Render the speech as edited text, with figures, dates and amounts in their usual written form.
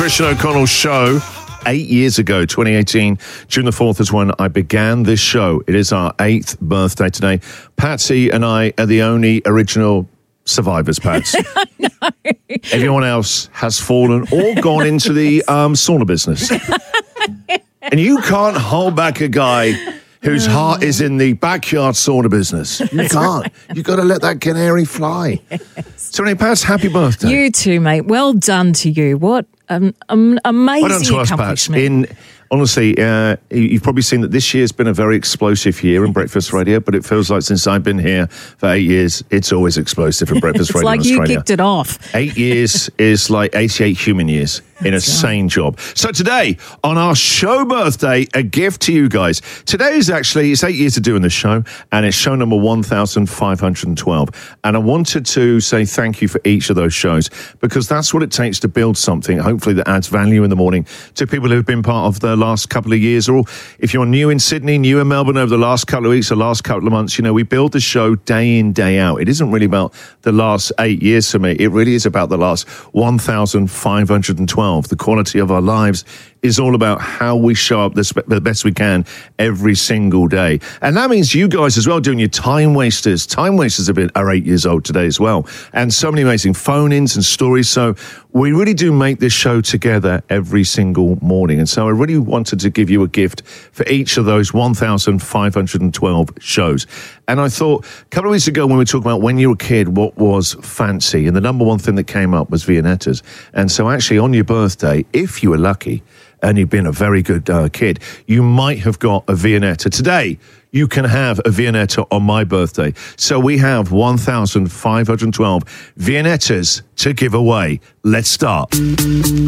Christian O'Connell show 8 years ago, 2018. June the 4th is when I began this show. It is our 8th birthday today. Patsy and I are the only original survivors, Pats. No. Everyone else has fallen or gone into the sauna business. And you can't hold back a guy whose heart is in the backyard sauna business. You can't. You've got to let that canary fly. So anyway, Pats, happy birthday. You too, mate. Well done to you. What an amazing Well done to us, Pats. accomplishment. Honestly, you've probably seen that this year's been a very explosive year in Breakfast Radio, but it feels like since I've been here for 8 years, it's always explosive in Breakfast Radio in Australia. It's like you kicked it off. 8 years is like 88 human years in a sane job. So today, on our show birthday, a gift to you guys. Today is actually, it's 8 years of doing this show, and it's show number 1,512. And I wanted to say thank you for each of those shows, because that's what it takes to build something, hopefully that adds value in the morning to people who've been part of the last couple of years, or if you're new in Sydney, new in Melbourne over the last couple of weeks, the last couple of months, you know, we build the show day in, day out. It isn't really about the last 8 years for me. It really is about the last 1,512. The quality of our lives is all about how we show up the best we can every single day. And that means you guys as well doing your time wasters. Time wasters are 8 years old today as well. And so many amazing phone-ins and stories. So we really do make this show together every single morning. And so I really wanted to give you a gift for each of those 1,512 shows. And I thought a couple of weeks ago when we were talking about when you were a kid, what was fancy? And the number one thing that came up was Viennettas. And so actually on your birthday, if you were lucky, and you've been a very good kid, you might have got a Viennetta. Today, you can have a Viennetta on my birthday. So we have 1,512 Viennettas to give away. Let's start.